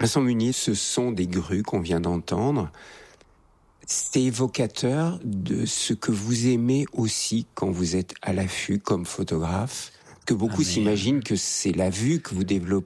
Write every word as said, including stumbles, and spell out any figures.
Vincent Munier, ce sont des grues qu'on vient d'entendre. C'est évocateur de ce que vous aimez aussi quand vous êtes à l'affût comme photographe, que beaucoup ah, s'imaginent euh... que c'est la vue que vous développez